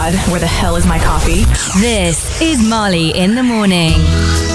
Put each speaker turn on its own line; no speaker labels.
God, where the hell is my coffee?
This is Marley in the Morning.